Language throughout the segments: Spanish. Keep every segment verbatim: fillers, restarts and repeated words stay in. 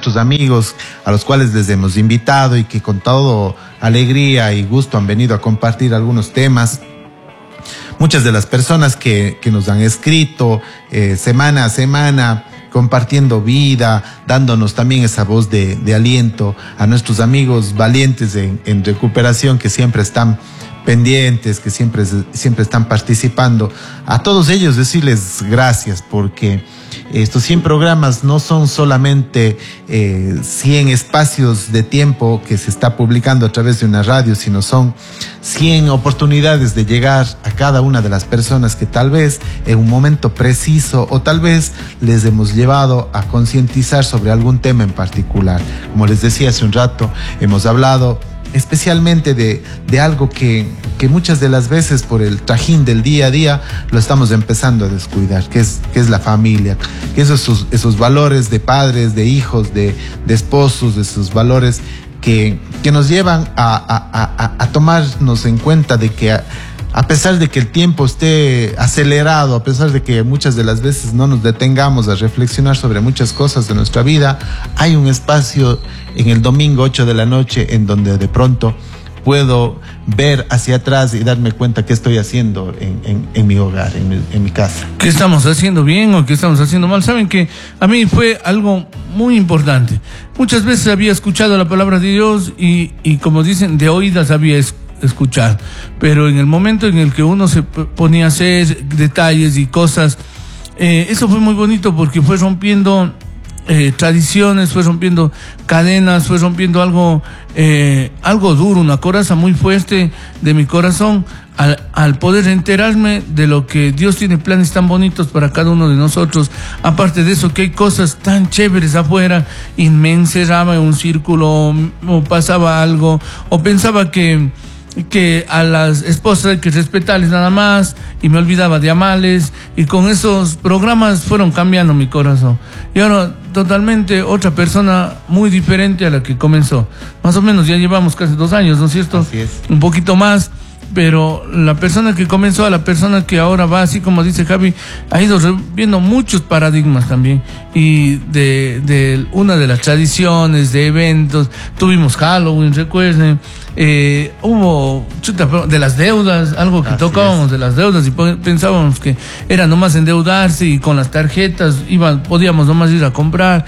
nuestros amigos a los cuales les hemos invitado y que con toda alegría y gusto han venido a compartir algunos temas. Muchas de las personas que, que nos han escrito eh, semana a semana, compartiendo vida, dándonos también esa voz de, de aliento a nuestros amigos valientes en, en recuperación que siempre están pendientes, que siempre, siempre están participando. A todos ellos decirles gracias, porque estos cien programas no son solamente eh, cien espacios de tiempo que se está publicando a través de una radio, sino son cien oportunidades de llegar a cada una de las personas que tal vez en un momento preciso o tal vez les hemos llevado a concientizar sobre algún tema en particular. Como les decía hace un rato, hemos hablado especialmente de, de algo que, que muchas de las veces por el trajín del día a día lo estamos empezando a descuidar, que es, que es la familia, que esos, esos valores de padres, de hijos, de, de esposos, esos valores que, que nos llevan a, a, a, a tomarnos en cuenta de que a, a pesar de que el tiempo esté acelerado, a pesar de que muchas de las veces no nos detengamos a reflexionar sobre muchas cosas de nuestra vida, hay un espacio en el domingo ocho de la noche en donde de pronto puedo ver hacia atrás y darme cuenta qué estoy haciendo en, en, en mi hogar, en mi, en mi casa. ¿Qué estamos haciendo bien o qué estamos haciendo mal? Saben que a mí fue algo muy importante. Muchas veces había escuchado la palabra de Dios y, y como dicen, de oídas había escuchado. escuchar, pero en el momento en el que uno se ponía a hacer detalles y cosas, eh, eso fue muy bonito porque fue rompiendo eh, tradiciones, fue rompiendo cadenas, fue rompiendo algo eh, algo duro, una coraza muy fuerte de mi corazón al, al poder enterarme de lo que Dios tiene planes tan bonitos para cada uno de nosotros. Aparte de eso, que hay cosas tan chéveres afuera, y me encerraba en un círculo o pasaba algo o pensaba que que a las esposas hay que respetarles nada más y me olvidaba de amarles, y con esos programas fueron cambiando mi corazón y ahora totalmente otra persona muy diferente a la que comenzó. Más o menos ya llevamos casi dos años, ¿no es cierto? Así es. Un poquito más, pero la persona que comenzó a la persona que ahora va, así como dice Javi, ha ido viendo muchos paradigmas también, y de, de una de las tradiciones, de eventos, tuvimos Halloween, recuerden, eh, hubo chuta, de las deudas, algo que así tocábamos es. De las deudas, y pensábamos que era nomás endeudarse y con las tarjetas iban, podíamos nomás ir a comprar.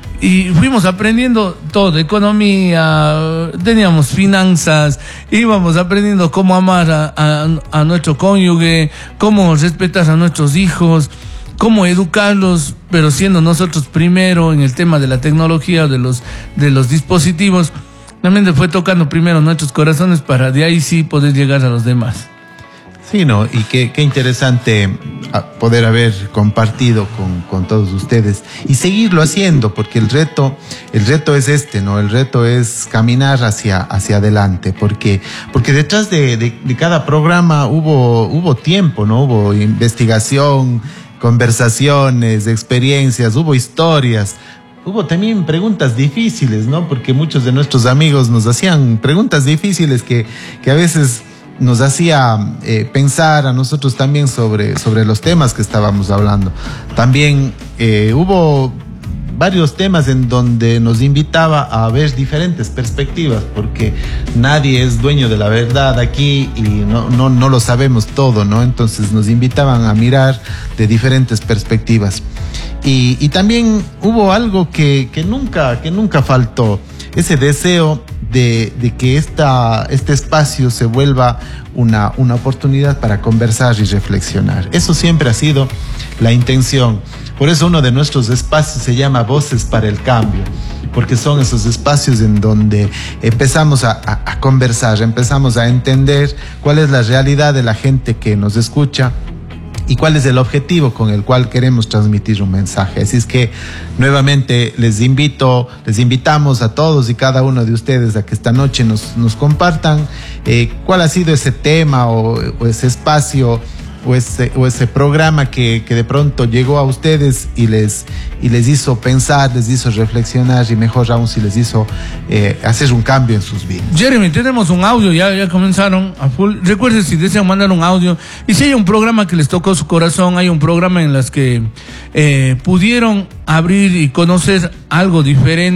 Y fuimos aprendiendo todo, economía, teníamos finanzas, íbamos aprendiendo cómo amar a, a, a nuestro cónyuge, cómo respetar a nuestros hijos, cómo educarlos, pero siendo nosotros primero en el tema de la tecnología o de los, de los dispositivos. Realmente fue tocando primero nuestros corazones para de ahí sí poder llegar a los demás. Sí, ¿no? Y qué, qué interesante poder haber compartido con, con todos ustedes y seguirlo haciendo, porque el reto, el reto es este, ¿no? El reto es caminar hacia, hacia adelante, porque, porque detrás de, de, de cada programa hubo, hubo tiempo, ¿no? Hubo investigación, conversaciones, experiencias, hubo historias. Hubo también preguntas difíciles, ¿no? Porque muchos de nuestros amigos nos hacían preguntas difíciles que, que a veces nos hacía eh, pensar a nosotros también sobre, sobre los temas que estábamos hablando. También eh, hubo varios temas en donde nos invitaba a ver diferentes perspectivas, porque nadie es dueño de la verdad aquí y no, no, no lo sabemos todo, ¿no? Entonces nos invitaban a mirar de diferentes perspectivas. Y, y también hubo algo que, que, nunca, que nunca faltó, ese deseo de, de que esta, este espacio se vuelva una, una oportunidad para conversar y reflexionar. Eso siempre ha sido la intención. Por eso uno de nuestros espacios se llama Voces para el Cambio, porque son esos espacios en donde empezamos a, a, a conversar, empezamos a entender cuál es la realidad de la gente que nos escucha y cuál es el objetivo con el cual queremos transmitir un mensaje. Así es que nuevamente les invito, les invitamos a todos y cada uno de ustedes a que esta noche nos, nos compartan eh, cuál ha sido ese tema o, o ese espacio o ese, o ese programa que, que de pronto llegó a ustedes y les, y les hizo pensar, les hizo reflexionar y mejor aún si les hizo eh, hacer un cambio en sus vidas. Jeremy, tenemos un audio, ya, ya comenzaron a full. Recuerden, si desean mandar un audio y si hay un programa que les tocó su corazón, hay un programa en las que eh, pudieron abrir y conocer algo diferente.